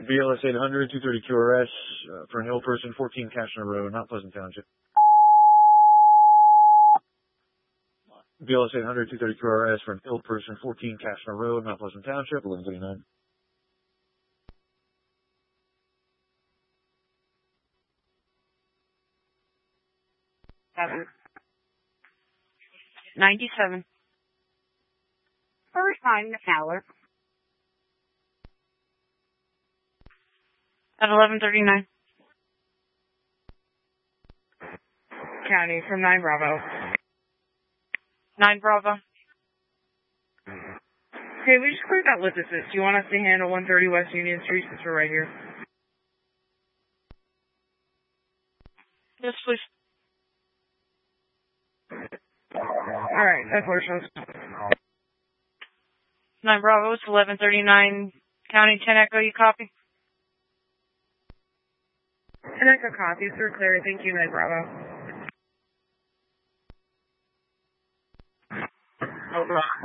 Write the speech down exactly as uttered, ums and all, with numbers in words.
B L S eight hundred, two thirty Q R S uh, for an ill person, fourteen Cashner Road, Mount Pleasant Township. B L S eight hundred, two thirty Q R S for an ill person, fourteen Cashner Road, Mount Pleasant Township, eleven thirty-nine. Seven. Ninety-seven. First time the Fowler. At eleven thirty-nine. County from nine Bravo. nine Bravo. Okay, we just cleared that with assist. Do you want us to handle one thirty West Union Street since we're right here? Yes, please. Alright, that works. nine Bravo, it's eleven thirty-nine. County ten Echo, you copy? ten Echo copies, we're clear. Thank you, nine Bravo. Over.